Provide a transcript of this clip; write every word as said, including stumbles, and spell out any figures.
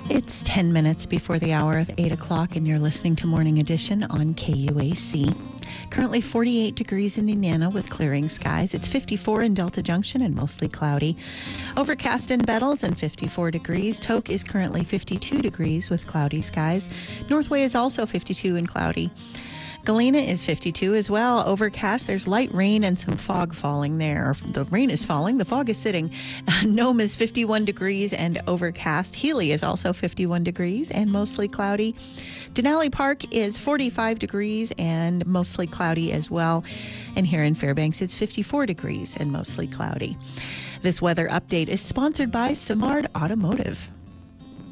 It's ten minutes before the hour of eight o'clock, and you're listening to Morning Edition on K U A C. Currently forty-eight degrees in Nenana with clearing skies. It's fifty-four in Delta Junction and mostly cloudy. Overcast in Bettles and fifty-four degrees. Tok is currently fifty-two degrees with cloudy skies. Northway is also fifty-two and cloudy. Galena is fifty-two as well. Overcast. There's light rain and some fog falling there. The rain is falling. The fog is sitting. Nome is fifty-one degrees and overcast. Healy is also fifty-one degrees and mostly cloudy. Denali Park is forty-five degrees and mostly cloudy as well. And here in Fairbanks, it's fifty-four degrees and mostly cloudy. This weather update is sponsored by Simard Automotive.